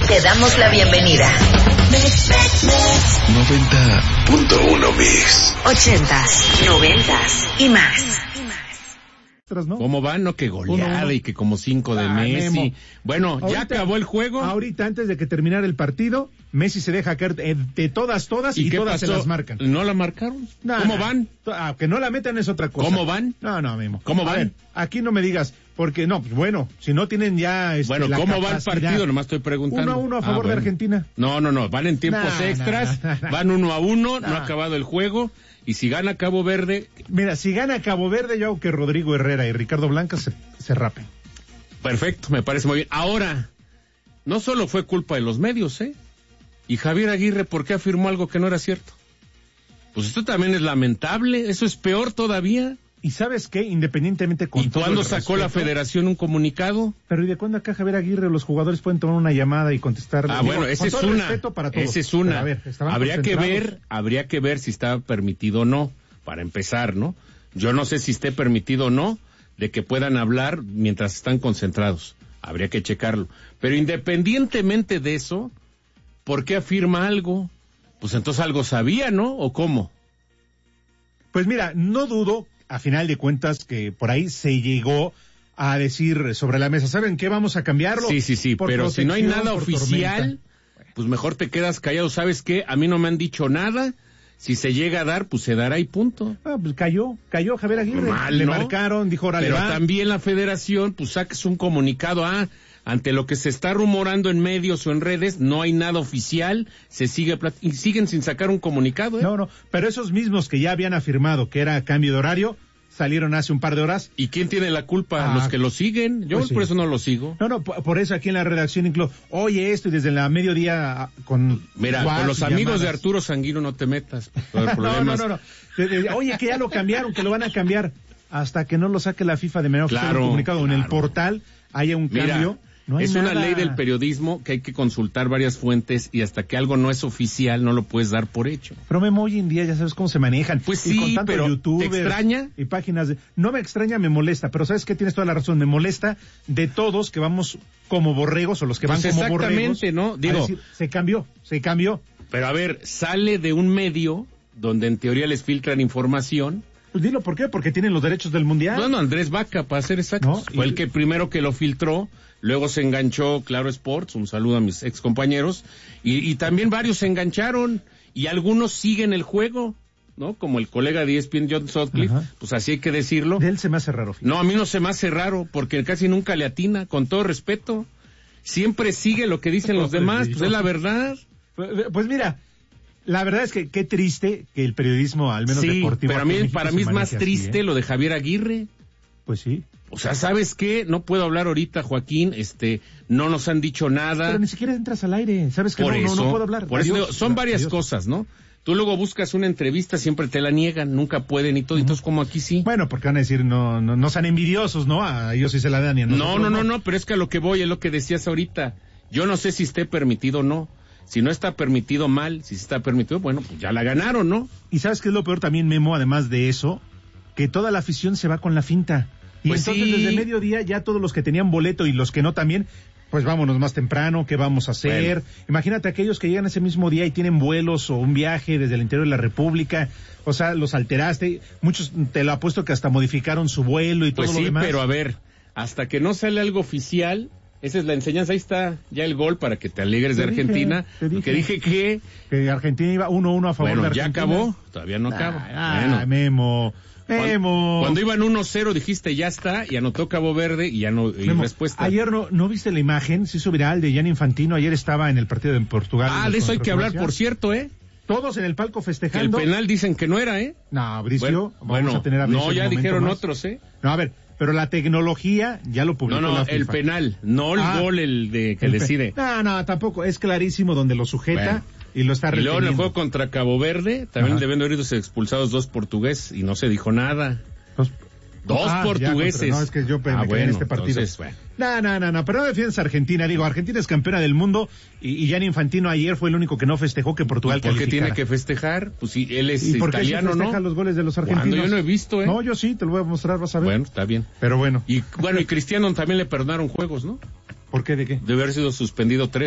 Te damos la bienvenida. 90.1 Mix. 80s, 90s y más. ¿No? ¿Cómo van? No, que goleada 1-1. y que como 5 de Messi. Memo. Bueno, Ahorita, ¿ya acabó el juego? Ahorita, antes de que terminara el partido, Messi se deja caer de todas y qué todas pasó? se las marcan. ¿No la marcaron? No, ¿Cómo no. van? Que no la metan es otra cosa. ¿Cómo van? No, Memo. ¿Cómo A van? ver, aquí no me digas, porque no, pues bueno, si no tienen ya Bueno, la ¿cómo va el capacidad. partido? Nomás estoy preguntando. 1-1 a favor de bueno. Argentina. No, van en tiempos extras, van 1-1, no ha acabado el juego, y si gana Cabo Verde... Mira, si gana Cabo Verde, yo hago que Rodrigo Herrera y Ricardo Blanca se rapen. Perfecto, me parece muy bien. Ahora, no solo fue culpa de los medios, Y Javier Aguirre, ¿por qué afirmó algo que no era cierto? Pues esto también es lamentable, eso es peor todavía. ¿Y sabes qué? Independientemente con ¿Y todo cuándo el sacó la respeto, federación un comunicado? Pero ¿y de cuándo acá Javier Aguirre los jugadores pueden tomar una llamada y contestar? Bueno, esa es una. Esa es una. Pero, a ver, habría que ver si está permitido o no, para empezar, ¿no? Yo no sé si esté permitido o no de que puedan hablar mientras están concentrados. Habría que checarlo. Pero independientemente de eso, ¿por qué afirma algo? Pues entonces algo sabía, ¿no? ¿O cómo? Pues mira, no dudo, a final de cuentas, que por ahí se llegó a decir sobre la mesa, ¿saben qué? Vamos a cambiarlo. Sí, pero si no hay nada oficial, pues mejor te quedas callado. ¿Sabes qué? A mí no me han dicho nada. Si se llega a dar, pues se dará y punto. Pues cayó Javier Aguirre. Mal, le ¿no? marcaron, dijo, órale, pero va. también la federación, pues saques un comunicado, ante lo que se está rumorando en medios o en redes, no hay nada oficial, y siguen sin sacar un comunicado, No, pero esos mismos que ya habían afirmado que era cambio de horario, salieron hace un par de horas. ¿Y quién tiene la culpa? Los que lo siguen. Yo pues sí. Por eso no lo sigo. No, por eso aquí en la redacción incluso, oye esto, y desde la mediodía con... Mira, con los amigos de Arturo Sanguino no te metas. No. Oye, que ya lo cambiaron, que lo van a cambiar. Hasta que no lo saque la FIFA de manera oficial, comunicado en el portal, haya un cambio. No hay nada. Una ley del periodismo que hay que consultar varias fuentes y hasta que algo no es oficial no lo puedes dar por hecho. Pero Memo, hoy en día ya sabes cómo se manejan. Pues y sí, con tanto pero YouTuber ¿te extraña? Y páginas de... No me extraña, me molesta, pero ¿sabes qué? Tienes toda la razón, me molesta de todos que vamos como borregos o los que van como borregos. Exactamente, ¿no? Digo, decir, se cambió. Pero a ver, sale de un medio donde en teoría les filtran información. Pues dilo, ¿por qué? Porque tienen los derechos del Mundial. Bueno, Andrés Vaca, para ser exactos, fue el que primero que lo filtró, luego se enganchó Claro Sports, un saludo a mis ex compañeros, y también varios se engancharon, y algunos siguen el juego, ¿no? Como el colega de ESPN, John Sutcliffe, pues así hay que decirlo. De él se me hace raro. Fíjate. No, a mí no se me hace raro, porque casi nunca le atina, con todo respeto. Siempre sigue lo que dicen los demás, pues es la verdad. Pues mira... La verdad es que qué triste que el periodismo, al menos deportivo... pero para mí es más triste lo de Javier Aguirre. Pues sí. O sea, ¿sabes qué? No puedo hablar ahorita, Joaquín, no nos han dicho nada. Pero ni siquiera entras al aire, ¿sabes qué? No puedo hablar. Por eso son varias cosas, ¿no? Tú luego buscas una entrevista, siempre te la niegan, nunca pueden y todo, entonces como aquí sí. Bueno, porque van a decir, no sean envidiosos, ¿no? A ellos sí se la dan y a nosotros no, pero es que a lo que voy es lo que decías ahorita. Yo no sé si esté permitido o no. Si no está permitido, mal. Si está permitido, bueno, pues ya la ganaron, ¿no? Y ¿sabes qué es lo peor también, Memo? Además de eso, que toda la afición se va con la finta. Y pues entonces desde mediodía ya todos los que tenían boleto y los que no también, pues vámonos más temprano, ¿qué vamos a hacer? Bueno. Imagínate aquellos que llegan ese mismo día y tienen vuelos o un viaje desde el interior de la República, o sea, los alteraste. Muchos, te lo apuesto que hasta modificaron su vuelo y todo lo demás. Pues sí, pero a ver, hasta que no sale algo oficial... Esa es la enseñanza, ahí está ya el gol para que te alegres de Argentina. Te dije que Argentina iba 1-1 a favor de Argentina. Ya acabó, todavía no acaba. Memo. Cuando iban 1-0 dijiste ya está y anotó Cabo Verde y ya no y respuesta. Ayer no viste la imagen, se hizo viral de Gianni Infantino, ayer estaba en el partido de Portugal. De eso hay que hablar, por cierto, Todos en el palco festejando. Que el penal dicen que no era, No, Bricio, vamos a tener a Bricio. No, ya dijeron otros, No, a ver, pero la tecnología ya lo publicó la FIFA. El penal, no el gol, el de que decide. No, tampoco, es clarísimo donde lo sujeta y lo está reteniendo. Y luego en el juego contra Cabo Verde, también deben de haber ido expulsados 2 portugueses y no se dijo nada. Dos portugueses. No, es que yo me quedé en este partido. Entonces, No, pero no defiendes a Argentina. Digo, Argentina es campeona del mundo y Gianni Infantino ayer fue el único que no festejó que Portugal calificara. ¿Por qué tiene que festejar? Pues si él es italiano, ¿no? ¿Y por qué festeja los goles de los argentinos? Yo no he visto, No, yo sí, te lo voy a mostrar, vas a ver. Bueno, está bien. Pero bueno. Y Cristiano también le perdonaron juegos, ¿no? ¿Por qué? ¿De qué? Debe haber sido suspendido 3.